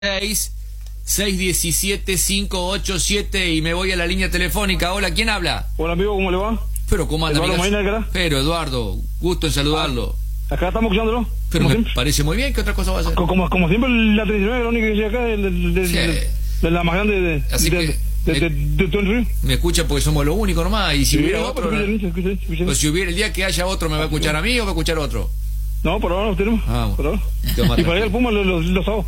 617-587 y me voy a la línea telefónica. Hola, ¿quién habla? Hola amigo, ¿cómo le va? Pero ¿cómo anda? Eduardo Maynard, Pero Eduardo, gusto en saludarlo. Acá estamos escuchándolo. Pero me parece muy bien. ¿Qué otra cosa va a hacer? Como siempre, la 39 es la única que llega acá, de la más grande de todo el río. Me escucha porque somos los únicos nomás. Y si Sí, hubiera no, otro, escuchen. pues si hubiera el día que haya otro, ¿me va a escuchar a mí o va a escuchar a otro? No, por ahora no tenemos. Por ahora. Y para ir al Puma los hago.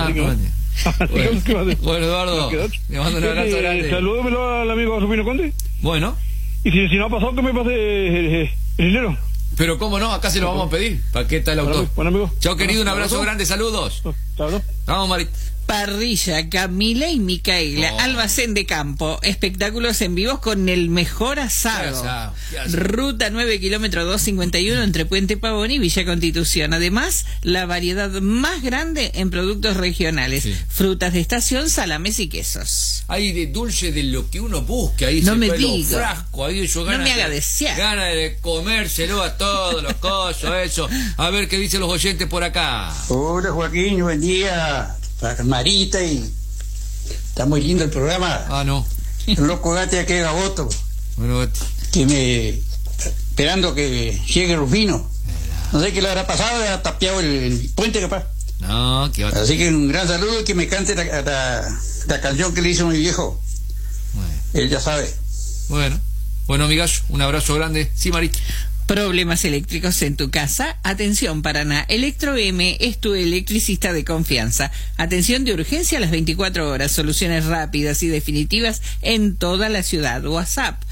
Bueno, Eduardo, le mando un abrazo grande. Salúdemelo al amigo Rufino Conde. Bueno. Y si no ha pasado, que me pase el dinero. Pero cómo no, acá se lo vamos a pedir. ¿Para qué está el autor? Bueno, amigo. Chao, querido, un abrazo grande, saludos. Chao. Vamos, Mari. Parrilla, Camila y Micaela, Almacén de Campo, espectáculos en vivos con el mejor asado. Ruta 9, kilómetro 251 entre Puente Pavón y Villa Constitución. Además, la variedad más grande en productos regionales, frutas de estación, salames y quesos. Hay de dulce de lo que uno busque, ahí no se me diga. Frasco, ahí yo no me haga desear. Gana de comérselo a todos los cosos, eso. A ver qué dicen los oyentes por acá. Hola Joaquín, buen día. Para Marita, y está muy lindo el programa. No. Un loco gate a que Gaboto. Bueno, que esperando que llegue Rufino. No sé qué le habrá pasado, le ha tapiado el puente capaz. No, qué va. Así que un gran saludo y que me cante la canción que le hizo mi viejo. Bueno. Él ya sabe. Bueno, amigazo, un abrazo grande. Sí, Marita. Problemas eléctricos en tu casa. Atención Paraná, Electro M es tu electricista de confianza. Atención de urgencia a las 24 horas. Soluciones rápidas y definitivas en toda la ciudad. WhatsApp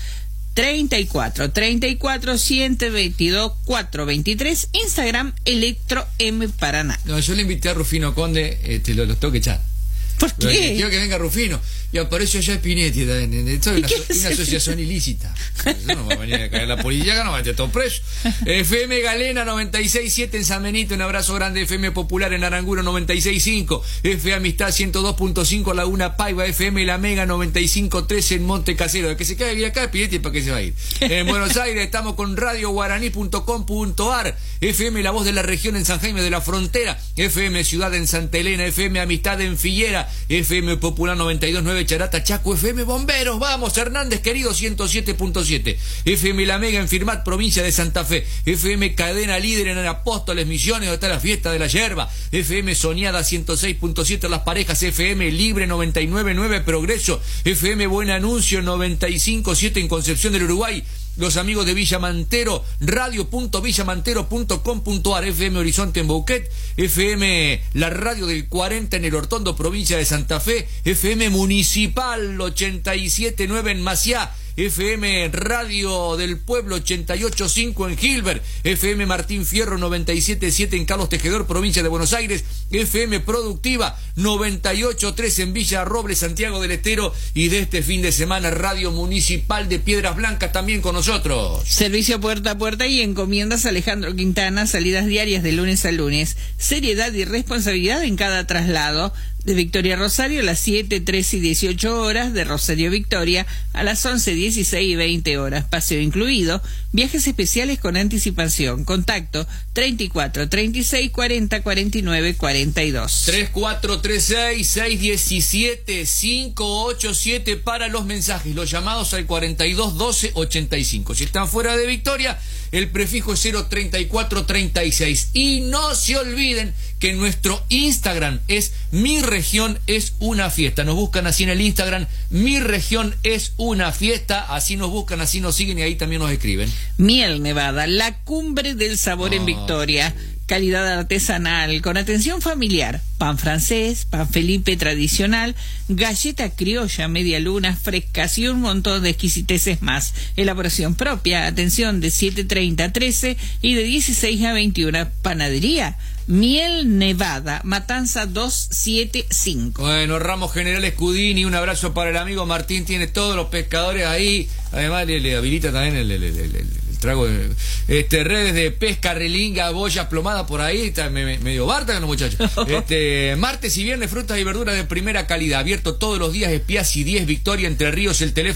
34 122 423. Instagram Electro M Paraná. No, yo le invité a Rufino Conde, lo tengo que echar. ¿Por qué? Quiero que venga Rufino. Y apareció allá Spinetti. Esto es una asociación ilícita. Eso no va a venir a caer la policía, no va a meter todo preso. FM Galena 96.7 en San Benito. Un abrazo grande. FM Popular en Aranguro 96.5. FM Amistad 102.5 Laguna Paiva. FM La Mega 95.3 en Monte Casero. El que se queda vivir acá, Spinetti, ¿para qué se va a ir? En Buenos Aires estamos con radioguaraní.com.ar. FM La Voz de la Región en San Jaime de la Frontera. FM Ciudad en Santa Elena. FM Amistad en Figuera. FM Popular 92.9 Charata, Chaco. FM Bomberos, vamos, Hernández querido 107.7. FM La Mega en Firmat, provincia de Santa Fe. FM Cadena Líder en Apóstoles, Misiones, donde está la fiesta de la yerba. FM Soñada 106.7 Las Parejas. FM Libre 99.9 Progreso. FM Buen Anuncio 95.7 en Concepción del Uruguay. Los amigos de Villa Mantero, radio.villamantero.com.ar. FM Horizonte en Bouquet. FM La Radio del 40 en el Hortondo, provincia de Santa Fe. FM Municipal 87.9 en Maciá. FM Radio del Pueblo 88.5 en Gilbert. FM Martín Fierro 97.7 en Carlos Tejedor, provincia de Buenos Aires. FM Productiva 98.3 en Villa Robles, Santiago del Estero. Y de este fin de semana, Radio Municipal de Piedras Blancas también con nosotros. Servicio puerta a puerta y encomiendas Alejandro Quintana. Salidas diarias de lunes a lunes. Seriedad y responsabilidad en cada traslado. De Victoria a Rosario a las 7, 13 y 18 horas, de Rosario a Victoria a las 11, 16 y 20 horas, paseo incluido, viajes especiales con anticipación, contacto 34 36 40 49 42. 3436 617 587 para los mensajes, los llamados al 42 12 85. Si están fuera de Victoria, el prefijo es 03436. Y no se olviden que nuestro Instagram es Mi Región es una fiesta. Nos buscan así en el Instagram, Mi Región es una fiesta. Así nos buscan, así nos siguen y ahí también nos escriben. Miel Nevada, la cumbre del sabor en Victoria. Calidad artesanal, con atención familiar. Pan francés, pan Felipe tradicional, galleta criolla, media luna, frescas y un montón de exquisiteces más. Elaboración propia, atención de 7:30 a 13 y de 16 a 21. Panadería Miel Nevada, Matanza 275. Bueno, Ramos General Escudini, un abrazo para el amigo Martín, tiene todos los pescadores ahí, además le habilita también el trago de, redes de pesca, relinga, boyas, plomada por ahí, está medio barta los muchachos. Martes y viernes frutas y verduras de primera calidad, abierto todos los días, Espiazzi 10 Victoria, Entre Ríos, el teléfono